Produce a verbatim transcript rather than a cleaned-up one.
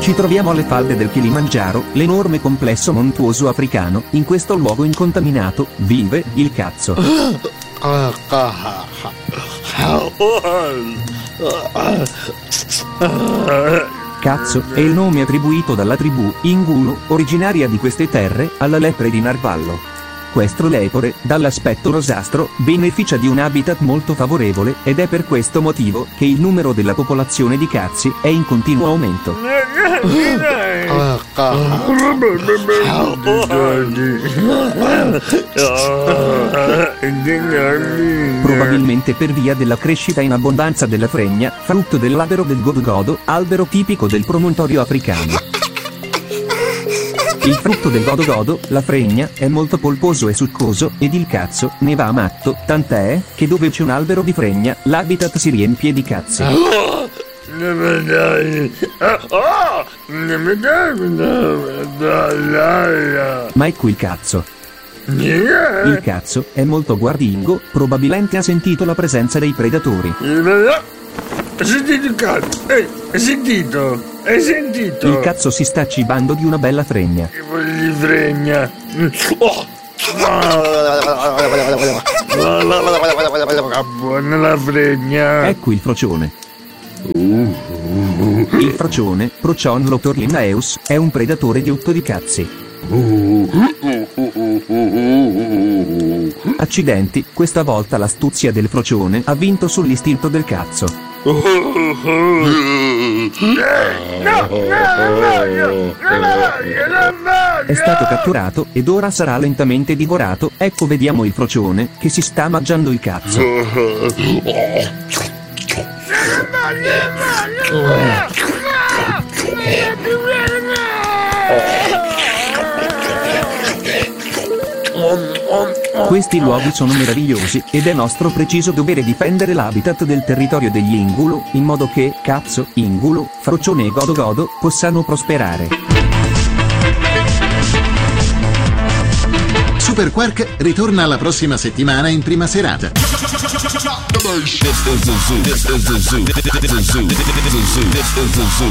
Ci troviamo alle falde del Kilimangiaro, l'enorme complesso montuoso africano. In questo luogo incontaminato vive il cazzo. Cazzo è il nome attribuito dalla tribù Ingulu, originaria di queste terre, alla lepre di narvallo. Questo lepore, dall'aspetto rosastro, beneficia di un habitat molto favorevole, ed è per questo motivo che il numero della popolazione di cazzi è in continuo aumento. Probabilmente per via della crescita in abbondanza della fregna, frutto dell'albero del godo-godo, albero tipico del promontorio africano. Il frutto del godo-godo, la fregna, è molto polposo e succoso, ed il cazzo ne va a matto, tant'è che dove c'è un albero di fregna, l'habitat si riempie di cazzi. Ma ecco il cazzo. Il cazzo è molto guardingo, probabilmente ha sentito la presenza dei predatori. Hai sentito il cazzo? Ehi, hai sentito? Hai sentito? Il cazzo si sta cibando di una bella fregna. Che voglio di fregna. Oh. Buona la fregna. Ecco il frocione. Il frocione, Procion lotorlinaeus, è un predatore diotto di cazzi. Accidenti, questa volta l'astuzia del frocione ha vinto sull'istinto del cazzo. No, no, no, no, è stato catturato ed ora sarà lentamente divorato. Ecco, vediamo il frocione che si sta mangiando il cazzo. Questi luoghi sono meravigliosi, ed è nostro preciso dovere difendere l'habitat del territorio degli Ingulu, in modo che cazzo, Ingulu, frocione e godo-godo possano prosperare. Super Quark ritorna la prossima settimana in prima serata. This is the zoo. This is the zoo. This is the zoo. This is the zoo.